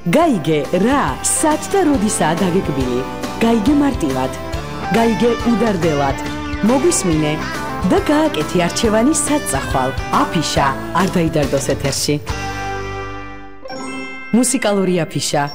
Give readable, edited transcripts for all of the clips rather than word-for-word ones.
გაიგე რა, სად და როდისაა დაგეგმილი. გაიგე მარტივად, გაიგე უდარდელად, მოგვისმინე და გააკეთე არჩევანი საწახვალ. აფიშა, არ დაიდარდოს ეთერში. მუსიკალური აფიშა.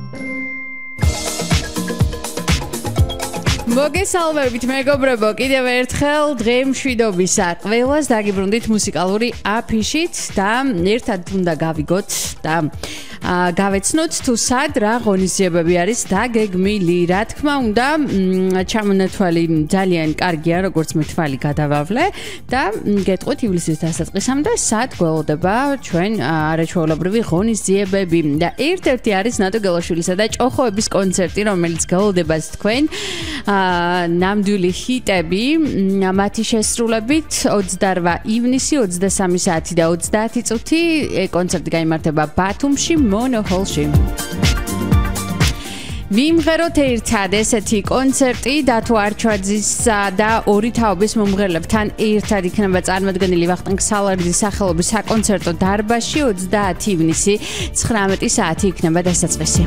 მოგესალმებით მეგობრებო, კიდევ ერთხელ დღე მშვიდობისა. ყველას დაგიბრუნდით მუსიკალური აფიშით და ერთად უნდა გავიგოთ და გავეცნოთ თუ სად რა ღონისძიებები არის დაგეგმილი. რა თქმა უნდა, ჩამონათვალი ძალიან კარგია, როგორც მე თვალი გადავავლე და გეტყვით ივლისის დასაწყისამდე სად გველოდება ჩვენ არაჩვეულებრივი ღონისძიებები. და ერთ-ერთი არის ნატო გელაშვილისა და ჭოხოების კონცერტი, რომელიც გველოდებათ თქვენ. ნამდვილი ჰიტები, მათი შესრულებით 28 ივნისი 23 საათი და 30 წუთი კონცერტი გაიმართება ბათუმში მონოჰოლში. ვიმღეროთ ერთად ესეთი კონცერტი დათო არჩვაძისა და ორი თაობის მომღერლებთან ერთად იქნება წარმოდგენილი ვახტანგ სალარიძის სახელობის საკონცერტო დარბაზში 30 ივნისი 19 საათი იქნება დასაწყისი.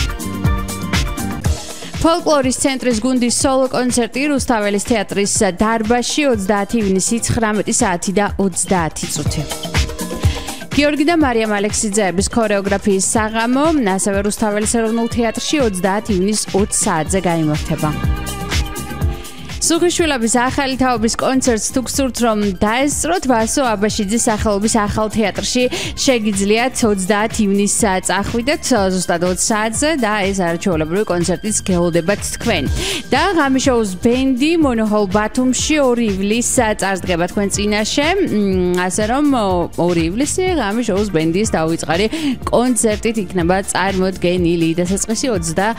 ფოლკლორის ცენტრის გუნდის სოლო კონცერტი რუსთაველის თეატრის დარბაზში 30 ივნისი 19 საათი და 30 წუთი. გიორგი და მარიამ ალექსიძეების ქორეოგრაფიის საღამო ასევე რუსთაველის ეროვნულ თეატრში 30 ივნისს 20 საათზე გაიმართება. სუხიშვილების ახალი თაობის კონცერტს თუ გსურთ რომ დაესწროთ, ვასო აბაშიძის სახელობის ახალ თეატრში შეგიძლიათ 30 ივნისს წახვიდეთ ზუსტად 20 საათზე და ეს არაჩვეულებრივი კონცერტიც გელოდებათ თქვენ. და ღამიშოუს ბენდი მონოჰოლ ბათუმში 2 ივლისს წარსდგება თქვენ წინაშე, ასე რომ 2 ივლისი ღამიშოუს ბენდის დაუვიწყარი კონცერტით იქნება წარმოდგენილი. დასაწყისი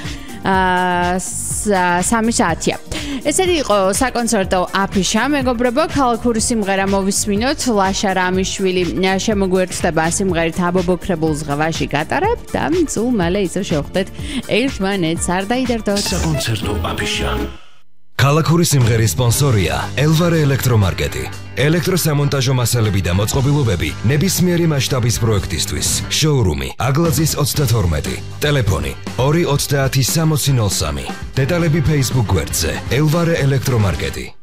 23 საათია. ესეთი იყო საკონცერტო აფიშა, მეგობრებო, ქალაქური სიმღერა მოვისმინოთ, ლაშა რამიშვილი შემოგვიერთდება სიმღერით აბობოქრებულ ზღვაში გატარებ და სულ მალე ისევ შევხვდეთ ერთმანეთს, არ დაიდარდოთ. საკონცერტო აფიშა. ქალაქური სიმღერის სპონსორია ელვარე ელექტრომარკეტი. ელექტროსამონტაჟო მასალები და მოწყობილობები ნებისმიერი მასშტაბის პროექტისთვის. შოურუმი აგლაძის 32. ტელეფონი 230 6003. დეტალები Facebook გვერდზე ელვარე ელექტრომარკეტი.